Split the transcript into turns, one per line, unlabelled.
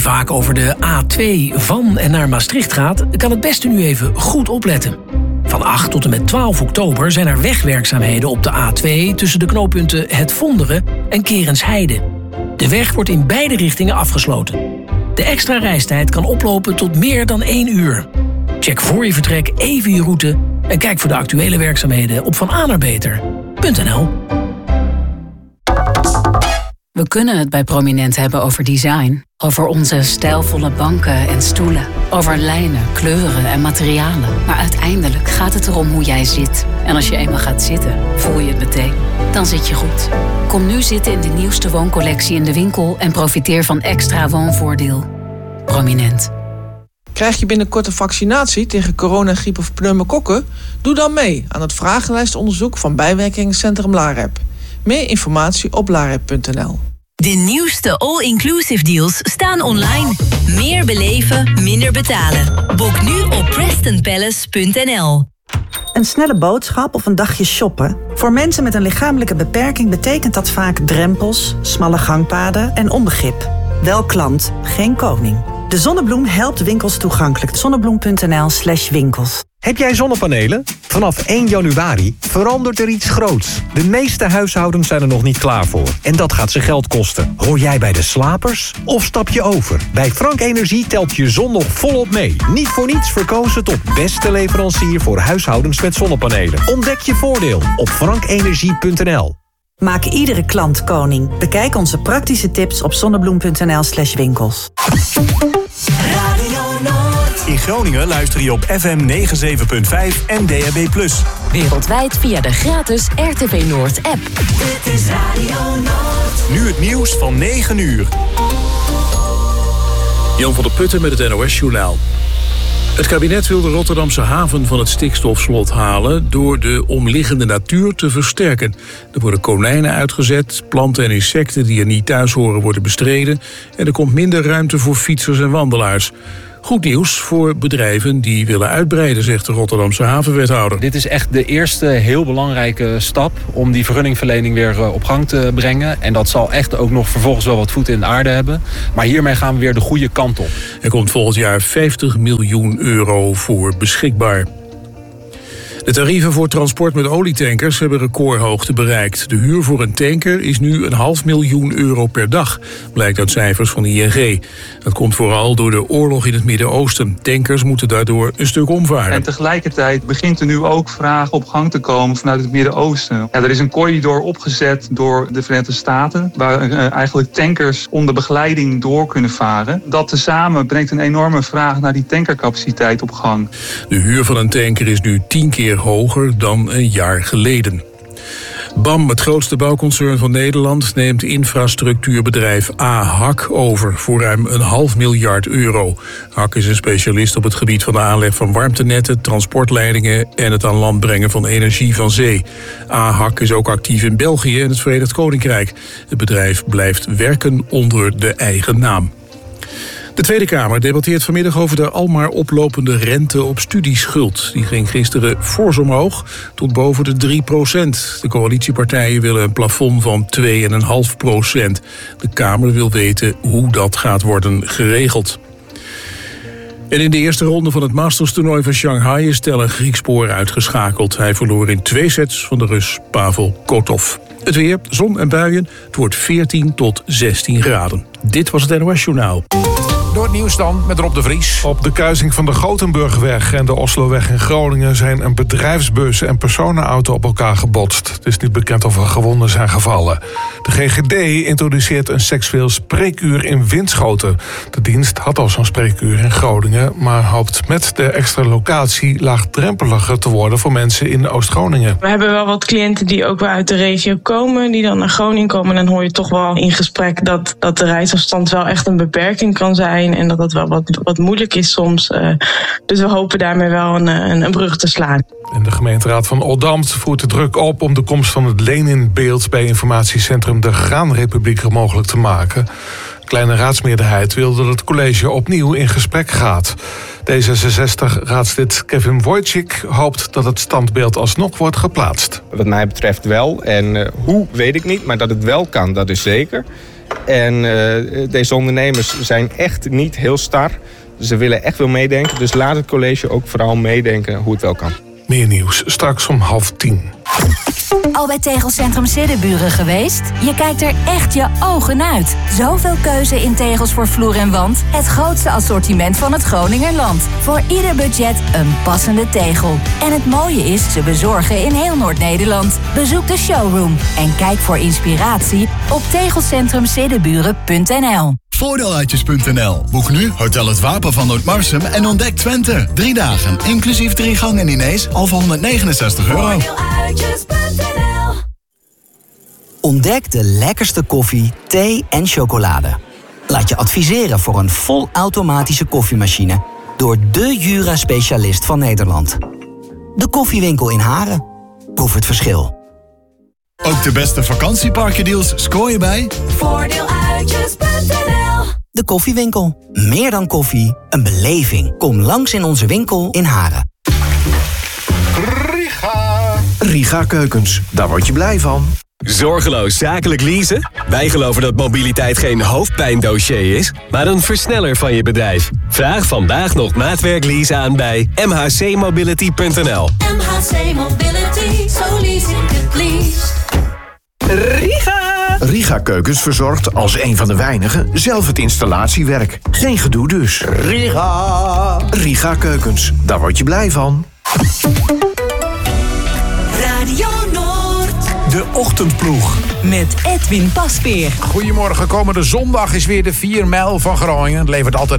vaak over de A2 van en naar Maastricht gaat, kan het beste nu even goed opletten. Van 8 tot en met 12 oktober zijn er wegwerkzaamheden op de A2 tussen de knooppunten Het Vonderen en Kerensheide. De weg wordt in beide richtingen afgesloten. De extra reistijd kan oplopen tot meer dan 1 uur. Check voor je vertrek even je route en kijk voor de actuele werkzaamheden op vananabeter.nl.
We kunnen het bij Prominent hebben over design. Over onze stijlvolle banken en stoelen. Over lijnen, kleuren en materialen. Maar uiteindelijk gaat het erom hoe jij zit. En als je eenmaal gaat zitten, voel je het meteen. Dan zit je goed. Kom nu zitten in de nieuwste wooncollectie in de winkel en profiteer van extra woonvoordeel. Prominent.
Krijg je binnenkort een vaccinatie tegen corona, griep of pneumokokken? Doe dan mee aan het vragenlijstonderzoek van bijwerkingencentrum LAREP. Meer informatie op larep.nl.
De nieuwste all-inclusive deals staan online. Meer beleven, minder betalen. Boek nu op PrestonPalace.nl.
Een snelle boodschap of een dagje shoppen? Voor mensen met een lichamelijke beperking betekent dat vaak drempels, smalle gangpaden en onbegrip. Wel klant, geen koning. De Zonnebloem helpt winkels toegankelijk. Zonnebloem.nl/winkels.
Heb jij zonnepanelen? Vanaf 1 januari verandert er iets groots. De meeste huishoudens zijn er nog niet klaar voor. En dat gaat ze geld kosten. Hoor jij bij de slapers? Of stap je over? Bij Frank Energie telt je zon nog volop mee. Niet voor niets verkozen tot beste leverancier voor huishoudens met zonnepanelen. Ontdek je voordeel op frankenergie.nl.
Maak iedere klant koning. Bekijk onze praktische tips op zonnebloem.nl/winkels.
In Groningen luister je op FM 97.5 en DAB+.
Wereldwijd via de gratis RTV Noord app. Dit is Radio Noord.
Nu het nieuws van 9 uur.
Jan van der Putten met het NOS-journaal. Het kabinet wil de Rotterdamse haven van het stikstofslot halen door de omliggende natuur te versterken. Er worden konijnen uitgezet, planten en insecten die er niet thuis horen worden bestreden en er komt minder ruimte voor fietsers en wandelaars. Goed nieuws voor bedrijven die willen uitbreiden, zegt de Rotterdamse havenwethouder.
Dit is echt de eerste heel belangrijke stap om die vergunningverlening weer op gang te brengen. En dat zal echt ook nog vervolgens wel wat voeten in de aarde hebben. Maar hiermee gaan we weer de goede kant op.
Er komt volgend jaar 50 miljoen euro voor beschikbaar. De tarieven voor transport met olietankers hebben recordhoogte bereikt. De huur voor een tanker is nu €500.000 per dag, blijkt uit cijfers van ING. Dat komt vooral door de oorlog in het Midden-Oosten. Tankers moeten daardoor een stuk omvaren.
En tegelijkertijd begint er nu ook vraag op gang te komen vanuit het Midden-Oosten. Ja, er is een corridor opgezet door de Verenigde Staten, waar eigenlijk tankers onder begeleiding door kunnen varen. Dat tezamen brengt een enorme vraag naar die tankercapaciteit op gang.
De huur van een tanker is nu 10 keer hoger dan een jaar geleden. BAM, het grootste bouwconcern van Nederland, neemt infrastructuurbedrijf AHAC over voor ruim €500 miljoen. HAC is een specialist op het gebied van de aanleg van warmtenetten, transportleidingen en het aan land brengen van energie van zee. AHAC is ook actief in België en het Verenigd Koninkrijk. Het bedrijf blijft werken onder de eigen naam. De Tweede Kamer debatteert vanmiddag over de almaar oplopende rente op studieschuld. Die ging gisteren fors omhoog tot boven de 3%. De coalitiepartijen willen een plafond van 2,5%. De Kamer wil weten hoe dat gaat worden geregeld. En in de eerste ronde van het Masters-toernooi van Shanghai is Teller Griekspoor uitgeschakeld. Hij verloor in 2 sets van de Rus Pavel Kotov. Het weer, zon en buien. Het wordt 14 tot 16 graden. Dit was het NOS-journaal.
Door het nieuws dan met Rob de Vries. Op de kruising van de Gothenburgweg en de Osloweg in Groningen zijn een bedrijfsbus en personenauto op elkaar gebotst. Het is niet bekend of er gewonden zijn gevallen. De GGD introduceert een seksueel spreekuur in Winschoten. De dienst had al zo'n spreekuur in Groningen, maar hoopt met de extra locatie laagdrempeliger te worden voor mensen in Oost-Groningen.
We hebben wel wat cliënten die ook wel uit de regio komen, die dan naar Groningen komen. En dan hoor je toch wel in gesprek dat de reisafstand wel echt een beperking kan zijn. En dat het wel wat moeilijk is soms. Dus we hopen daarmee wel een brug te slaan.
En de gemeenteraad van Oldambt voert de druk op om de komst van het Leninbeeld bij informatiecentrum de Graanrepubliek mogelijk te maken. Een kleine raadsmeerderheid wil dat het college opnieuw in gesprek gaat. D66-raadslid Kevin Wojcik hoopt dat het standbeeld alsnog wordt geplaatst.
Wat mij betreft wel. En hoe, weet ik niet. Maar dat het wel kan, dat is zeker. En deze ondernemers zijn echt niet heel star. Ze willen echt wel meedenken. Dus laat het college ook vooral meedenken hoe het wel kan.
Meer nieuws, straks om 9:30.
Al bij Tegelcentrum Siddeburen geweest? Je kijkt er echt je ogen uit. Zoveel keuze in tegels voor vloer en wand. Het grootste assortiment van het Groningerland. Voor ieder budget een passende tegel. En het mooie is, ze bezorgen in heel Noord-Nederland. Bezoek de showroom en kijk voor inspiratie op tegelcentrumsiddeburen.nl.
Voordeeluitjes.nl. Boek nu Hotel Het Wapen van Noordmarsum en ontdek Twente. 3 dagen, inclusief 3 gangen diners, al voor €169.
Ontdek de lekkerste koffie, thee en chocolade. Laat je adviseren voor een volautomatische koffiemachine door de Jura-specialist van Nederland. De Koffiewinkel in Haren. Proef het verschil.
Ook de beste vakantieparkendeals scoor je bij
Voordeeluitjes.nl.
De Koffiewinkel. Meer dan koffie, een beleving. Kom langs in onze winkel in Haren.
Riga Keukens, daar word je blij van.
Zorgeloos zakelijk leasen? Wij geloven dat mobiliteit geen hoofdpijndossier is, maar een versneller van je bedrijf. Vraag vandaag nog maatwerklease aan bij mhcmobility.nl.
MHC Mobility, so leasing it please.
Riga Keukens verzorgt als een van de weinigen zelf het installatiewerk. Geen gedoe dus. Riga Keukens, daar word je blij van.
Radio Noord.
De Ochtendploeg.
Met Edwin Paspeer.
Goedemorgen, komende zondag is weer de 4 mijl van Groningen. Het levert altijd